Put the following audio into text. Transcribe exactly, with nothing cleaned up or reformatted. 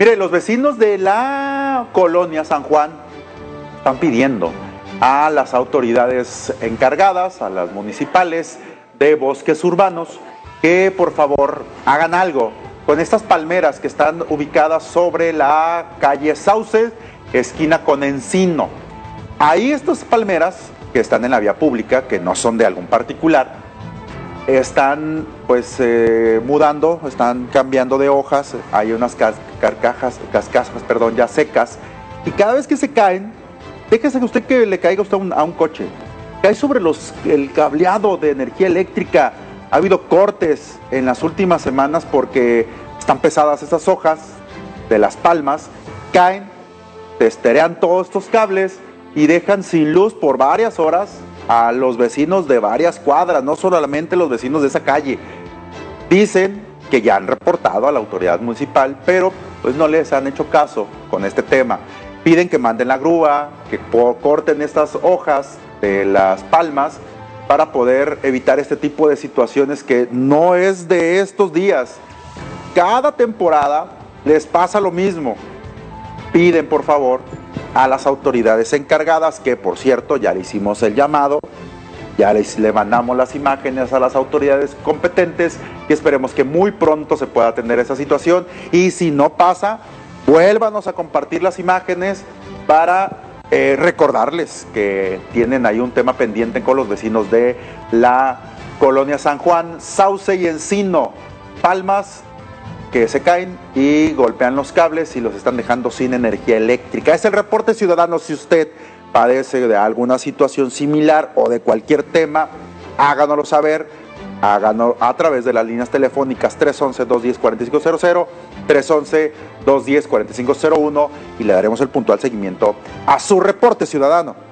Mire, los vecinos de la colonia San Juan están pidiendo a las autoridades encargadas, a las municipales de bosques urbanos, que por favor hagan algo con estas palmeras que están ubicadas sobre la calle Sauce, esquina con Encino. Ahí estas palmeras que están en la vía pública, que no son de algún particular, están pues eh, mudando, están cambiando de hojas, hay unas cas carcajas, cascajas, perdón, ya secas, y cada vez que se caen, déjese que usted que le caiga usted a un, a un coche, cae sobre los, el cableado de energía eléctrica. Ha habido cortes en las últimas semanas porque están pesadas esas hojas de las palmas, caen, testerean todos estos cables y dejan sin luz por varias horas a los vecinos de varias cuadras, no solamente los vecinos de esa calle. Dicen que ya han reportado a la autoridad municipal, pero pues no les han hecho caso con este tema. Piden que manden la grúa, que corten estas hojas de las palmas para poder evitar este tipo de situaciones que no es de estos días. Cada temporada les pasa lo mismo. Piden por favor a las autoridades encargadas, que por cierto ya le hicimos el llamado, ya les le mandamos las imágenes a las autoridades competentes y esperemos que muy pronto se pueda atender esa situación, y si no pasa, vuélvanos a compartir las imágenes para eh, recordarles que tienen ahí un tema pendiente con los vecinos de la colonia San Juan, Sauce y Encino, palmas que se caen y golpean los cables y los están dejando sin energía eléctrica. Es el reporte ciudadano. Si usted padece de alguna situación similar o de cualquier tema, háganoslo saber, háganos a través de las líneas telefónicas tres once, dos diez, cuarenta y cinco cero cero, tres once, dos diez, cuarenta y cinco cero uno y le daremos el puntual seguimiento a su reporte ciudadano.